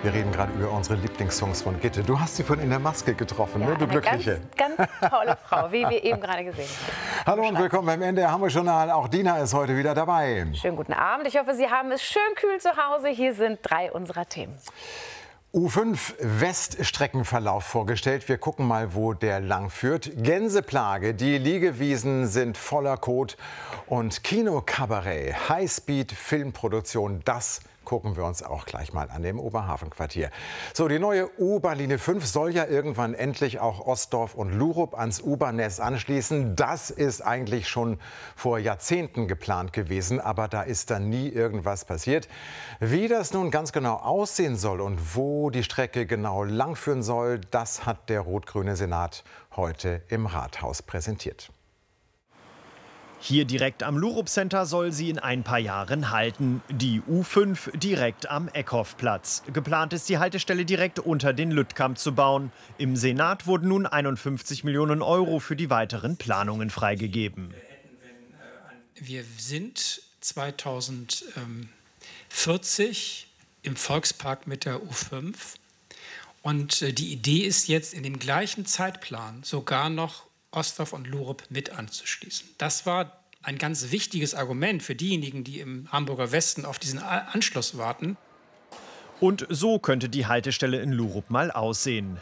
Wir reden gerade über unsere Lieblingssongs von Gitte. Du hast sie von in der Maske getroffen, ne? Du Glückliche. Ganz tolle Frau, wie wir eben gerade gesehen haben. Hallo und willkommen beim NDR Hamburg Journal. Auch Dina ist heute wieder dabei. Schönen guten Abend. Ich hoffe, Sie haben es schön kühl zu Hause. Hier sind 3 unserer Themen. U5 Weststreckenverlauf vorgestellt. Wir gucken mal, wo der lang führt. Gänseplage, die Liegewiesen sind voller Kot. Und Kinokabarett, Highspeed-Filmproduktion, das gucken wir uns auch gleich mal an dem Oberhafenquartier. So, die neue U-Bahn-Linie 5 soll ja irgendwann endlich auch Ostdorf und Lurup ans U-Bahn-Netz anschließen. Das ist eigentlich schon vor Jahrzehnten geplant gewesen, aber da ist dann nie irgendwas passiert. Wie das nun ganz genau aussehen soll und wo die Strecke genau langführen soll, das hat der rot-grüne Senat heute im Rathaus präsentiert. Hier direkt am Lurup Center soll sie in ein paar Jahren halten. Die U5 direkt am Eckhoffplatz. Geplant ist, die Haltestelle direkt unter den Lüttkamp zu bauen. Im Senat wurden nun 51 Millionen Euro für die weiteren Planungen freigegeben. Wir sind 2040 im Volkspark mit der U5. Und die Idee ist jetzt in dem gleichen Zeitplan sogar noch Ostdorf und Lurup mit anzuschließen. Das war ein ganz wichtiges Argument für diejenigen, die im Hamburger Westen auf diesen Anschluss warten. Und so könnte die Haltestelle in Lurup mal aussehen.